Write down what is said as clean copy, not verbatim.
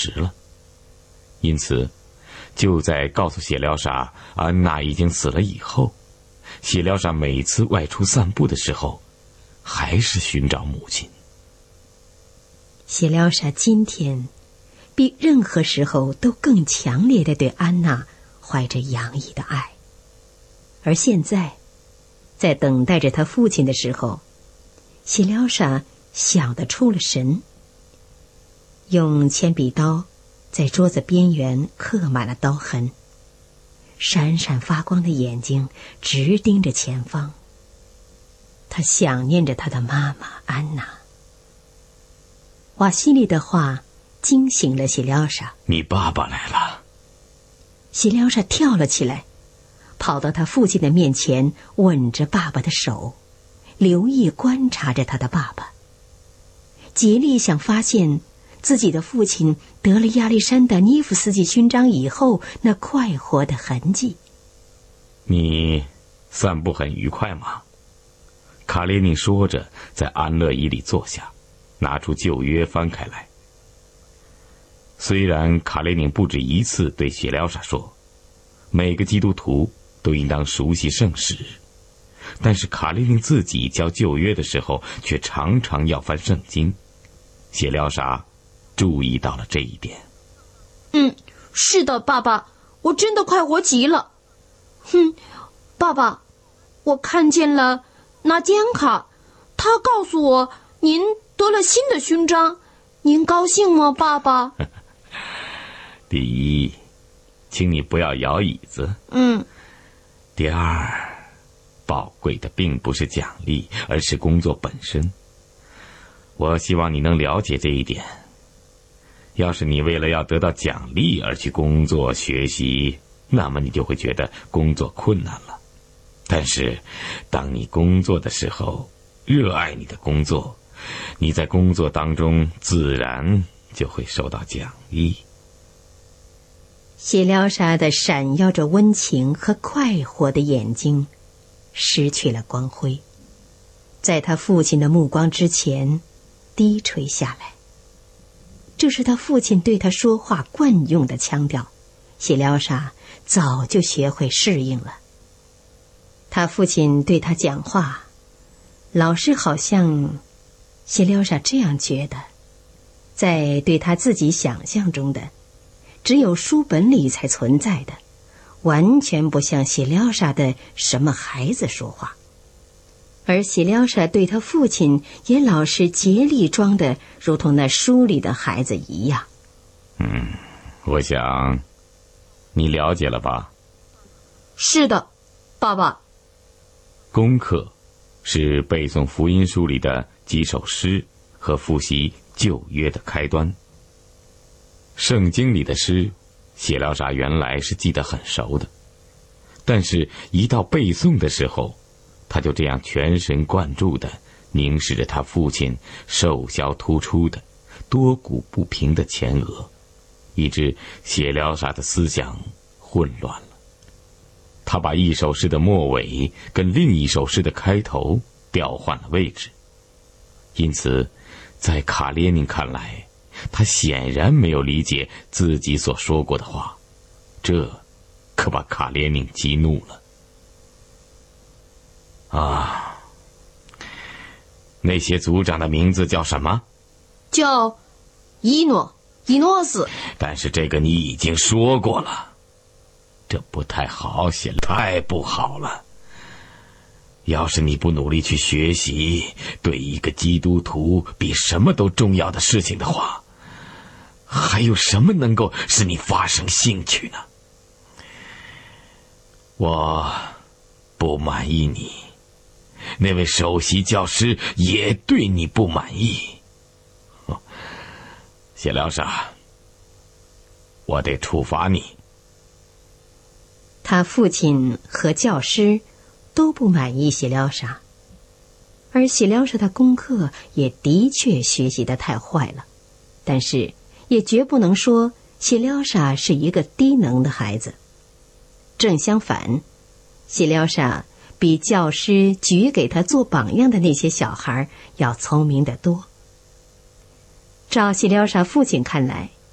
实了。因此，就在告诉谢廖沙安娜已经死了以后，谢廖沙每次外出散步的时候，还是寻找母亲。 谢廖沙今天比任何时候都更强烈地对安娜怀着洋溢的爱，而现在，在等待着他父亲的时候，谢廖沙想得出了神，用铅笔刀在桌子边缘刻满了刀痕，闪闪发光的眼睛直盯着前方。他想念着他的妈妈安娜。瓦西里的话惊醒了谢廖沙。 你爸爸来了。 谢廖沙跳了起来，跑到他父亲的面前，吻着爸爸的手，留意观察着他的爸爸，竭力想发现自己的父亲得了亚历山大涅夫斯基勋章以后那快活的痕迹。 你散步很愉快吗？卡列宁说着，在安乐椅里坐下，拿出旧约翻开来。虽然卡列宁不止一次对谢廖沙说，每个基督徒都应当熟悉圣史，但是卡列宁自己教旧约的时候，却常常要翻圣经。谢廖沙注意到了这一点。 是的，爸爸，我真的快活极了。爸爸，我看见了纳典卡，他告诉我您得了新的勋章，您高兴吗，爸爸？ 第一，请你不要摇椅子。第二，宝贵的并不是奖励，而是工作本身。我希望你能了解这一点。要是你为了要得到奖励而去工作学习，那么你就会觉得工作困难了。但是当你工作的时候，热爱你的工作，你在工作当中自然就会受到奖励。 谢廖沙的闪耀着温情和快活的眼睛失去了光辉，在他父亲的目光之前低垂下来。这是他父亲对他说话惯用的腔调，谢廖沙早就学会适应了。他父亲对他讲话，老是好像谢廖沙这样觉得，在对他自己想象中的只有书本里才存在的，完全不像谢廖沙的什么孩子说话。而谢廖沙对他父亲也老是竭力装的如同那书里的孩子一样。 我想你了解了吧？ 是的，爸爸。 功课是背诵福音书里的几首诗和复习旧约的开端。圣经里的诗，谢廖沙原来是记得很熟的，但是一到背诵的时候，他就这样全神贯注地凝视着他父亲瘦削突出的多骨不平的前额，以致谢廖沙的思想混乱了。他把一首诗的末尾跟另一首诗的开头调换了位置，因此在卡列宁看来，他显然没有理解自己所说过的话，这可把卡列宁激怒了。那些族长的名字叫什么？ 叫伊诺斯。 但是这个你已经说过了，这不太好，太不好了。要是你不努力去学习对一个基督徒比什么都重要的事情的话，还有什么能够使你发生兴趣呢？我不满意你，那位首席教师也对你不满意。谢廖沙，我得处罚你。 他父亲和教师都不满意谢廖沙，而谢廖沙的功课也的确学习得太坏了，但是也绝不能说谢廖沙是一个低能的孩子。正相反，谢廖沙比教师举给他做榜样的那些小孩要聪明得多。照谢廖沙父亲看来，